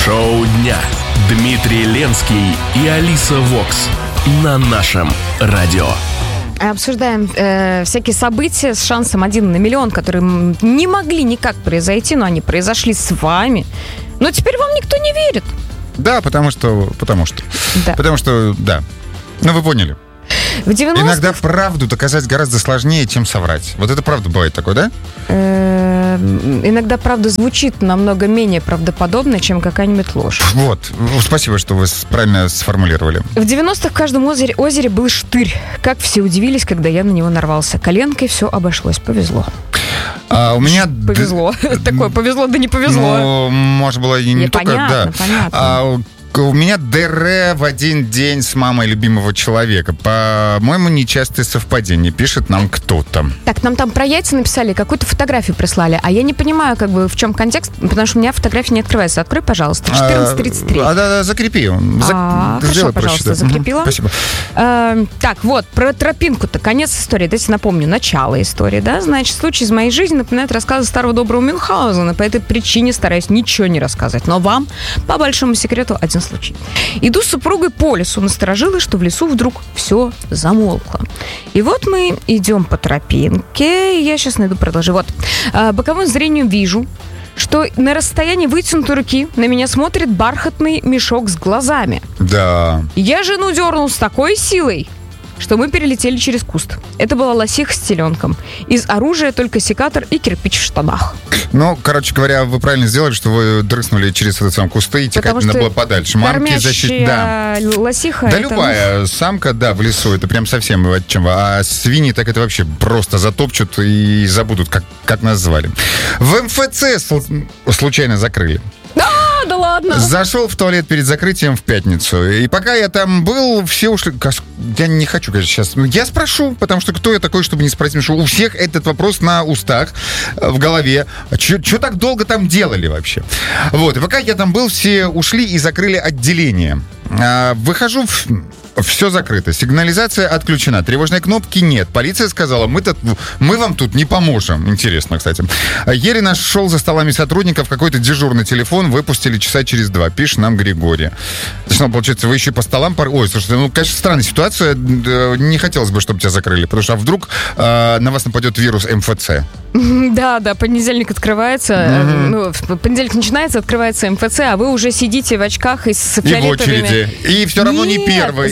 Шоу дня. Дмитрий Ленский и Алиса Вокс на нашем радио. Обсуждаем всякие события с шансом 1 на миллион, которые не могли никак произойти, но они произошли с вами. Но теперь вам никто не верит. Да, потому что, да. Ну, вы поняли. В 90-х... Иногда правду доказать гораздо сложнее, чем соврать. Вот это правда бывает такое, да? Иногда правда звучит намного менее правдоподобно, чем какая-нибудь ложь. Вот. Спасибо, что вы правильно сформулировали. В 90-х в каждом озере был штырь. Как все удивились, когда я на него нарвался. Коленкой все обошлось. Повезло. У меня... Повезло. Такое повезло, да не повезло. Ну, может было и не только... Понятно. У меня ДР в один день с мамой любимого человека. По-моему, нечастое совпадение. Пишет нам кто-то. Так, нам там про яйца написали, какую-то фотографию прислали. А я не понимаю, в чем контекст, потому что у меня фотография не открывается. Открой, пожалуйста. 14:33. Да, закрепи. Хорошо, пожалуйста, закрепила. Спасибо. Так, вот, про тропинку-то. Конец истории. Давайте напомню. Начало истории, да? Значит, случай из моей жизни напоминает рассказы старого доброго Мюнхгаузена. По этой причине стараюсь ничего не рассказывать. Но вам, по большому секрету, один случай. Иду с супругой по лесу, насторожилась, что в лесу вдруг все замолкло. И вот мы идем по тропинке, я сейчас найду продолжение. Вот, боковым зрением вижу, что на расстоянии вытянутой руки на меня смотрит бархатный мешок с глазами. Да. Я жену дернул с такой силой, что мы перелетели через куст. Это была лосиха с теленком. Из оружия только секатор и кирпич в штанах. Ну, короче говоря, вы правильно сделали, что вы дрыснули через этот сам кусты и текать надо было подальше. Мамки защитить. Да. Лосиха. Да, любая самка, да, в лесу, это прям совсем чем. А свиньи так это вообще просто затопчут и забудут, как нас звали. В МФЦ случайно закрыли. Да ладно. Зашел в туалет перед закрытием в пятницу. И пока я там был, все ушли. Я не хочу, конечно, сейчас. Я спрошу, потому что кто я такой, чтобы не спросить? Потому что у всех этот вопрос на устах, в голове. Что так долго там делали вообще? Вот. И пока я там был, все ушли и закрыли отделение. Выхожу, все закрыто. Сигнализация отключена. Тревожной кнопки нет. Полиция сказала, мы вам тут не поможем. Интересно, кстати. Еле нашел за столами сотрудников какой-то дежурный телефон. Выпустили часа через 2. Пишет нам Григорий. Точно, получается, вы еще по столам... Ой, слушайте, конечно, странная ситуация. Не хотелось бы, чтобы тебя закрыли. Потому что вдруг на вас нападет вирус МФЦ. Да, понедельник открывается. Понедельник начинается, открывается МФЦ, а вы уже сидите в очках и с фиолетовыми... И в очереди. И все равно не первый.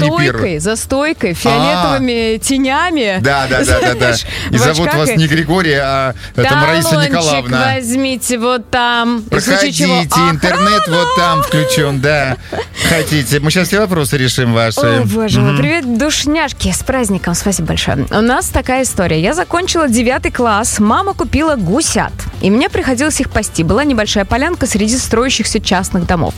За стойкой, фиолетовыми тенями. Да. И зовут вас не Григорий, а это Раиса Николаевна. Возьмите вот там. Проходите, интернет вот там включен, да. Хотите. Мы сейчас все вопросы решим ваши. О, боже мой. Привет, душняшки. С праздником. Спасибо большое. У нас такая история. Я закончила 9 класс. Мама купила гусят. И мне приходилось их пасти. Была небольшая полянка среди строящихся частных домов.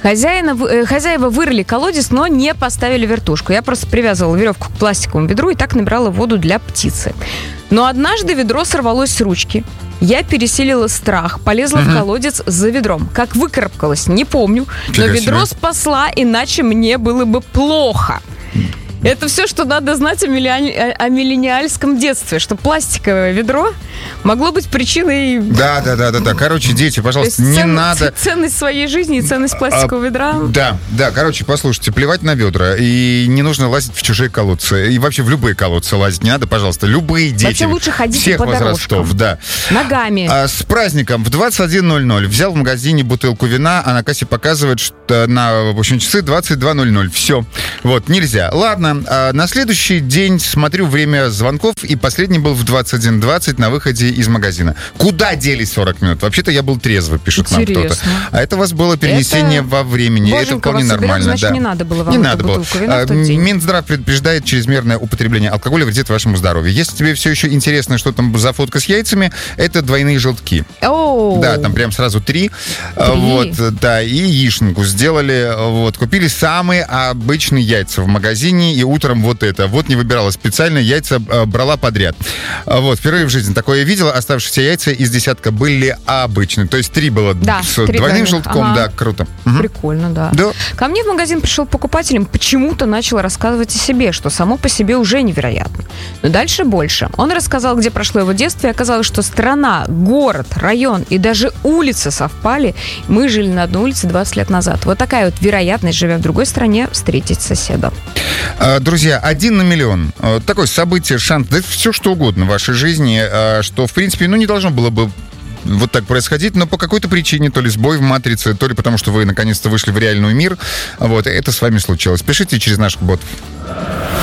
Хозяева вырыли колодец, но не поставили вертушку. Я просто привязывала веревку к пластиковому ведру и так набирала воду для птицы. Но однажды ведро сорвалось с ручки. Я пересилила страх, полезла в колодец за ведром. Как выкарабкалась, не помню. Но ведро спасла, иначе мне было бы плохо. Это все, что надо знать о миллениальском детстве, что пластиковое ведро могло быть причиной... Да. Короче, дети, пожалуйста, не надо... Ценность своей жизни и ценность пластикового ведра. Да, короче, послушайте, плевать на ведра. И не нужно лазить в чужие колодцы. И вообще в любые колодцы лазить не надо, пожалуйста. Любые дети. Вообще лучше ходить всех по возрастов, дорожкам. Да. Ногами. С праздником. В 21:00 взял в магазине бутылку вина, а на кассе показывает, что на, в общем, часы 22:00. Все. Вот, нельзя. Ладно. На следующий день смотрю время звонков, и последний был в 21:20 на выходе из магазина. Куда делись 40 минут? Вообще-то я был трезвый, пишет нам кто-то. А это у вас было перенесение во времени. Боженька, это вполне нормально. Значит, да. Не надо было вам эту бутылку вина в тот день. Минздрав предупреждает, чрезмерное употребление алкоголя вредит вашему здоровью. Если тебе все еще интересно, что там за фотка с яйцами, это двойные желтки. Да, там прям сразу 3. Вот, да, и яишенку сделали. Вот, купили самые обычные яйца в магазине, и утром вот это. Вот не выбирала специально, яйца брала подряд. Вот, впервые в жизни такое видела. Оставшиеся яйца из десятка были обычные. То есть 3 было с двойным желтком. Да, круто. Прикольно, да. Ко мне в магазин пришел покупатель, почему-то начал рассказывать о себе, что само по себе уже невероятно. Но дальше больше. Он рассказал, где прошло его детство, и оказалось, что страна, город, район и даже улицы совпали. Мы жили на одной улице 20 лет назад. Вот такая вот вероятность, живя в другой стране, встретить соседа. Друзья, 1 на миллион. Такое событие, шанс, да все что угодно в вашей жизни, что, в принципе, не должно было бы вот так происходить, но по какой-то причине, то ли сбой в матрице, то ли потому, что вы наконец-то вышли в реальный мир, вот, это с вами случилось. Пишите через наших ботов.